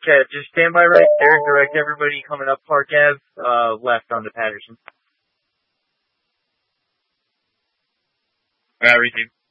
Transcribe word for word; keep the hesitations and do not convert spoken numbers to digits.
Okay, just stand by right there. Direct everybody coming up Park Ave, uh, left onto Patterson. Alright, receive.